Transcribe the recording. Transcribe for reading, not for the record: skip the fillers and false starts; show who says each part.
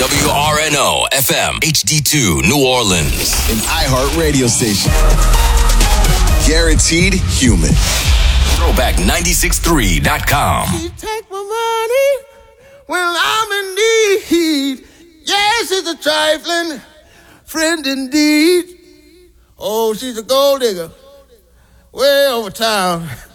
Speaker 1: WRNO FM HD2 New Orleans.
Speaker 2: An iHeart radio station. Guaranteed human.
Speaker 1: Throwback963.com.
Speaker 3: She take my money when I'm in need. Yes, it's a trifling friend indeed. Oh, she's a gold digger way over town.